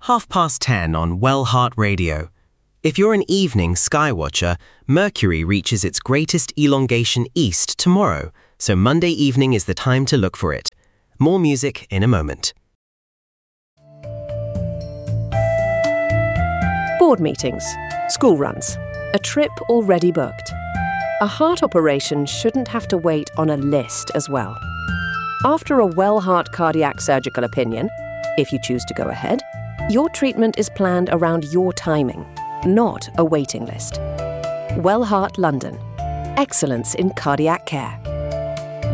10:30 on Well Heart Radio. If you're an evening sky watcher, Mercury reaches its greatest elongation east tomorrow, so Monday evening is the time to look for it. More music in a moment. Board meetings, school runs, a trip already booked. A heart operation shouldn't have to wait on a list as well. After a Well Heart cardiac surgical opinion, if you choose to go ahead, your treatment is planned around your timing, not a waiting list. Well Heart London. Excellence in cardiac care.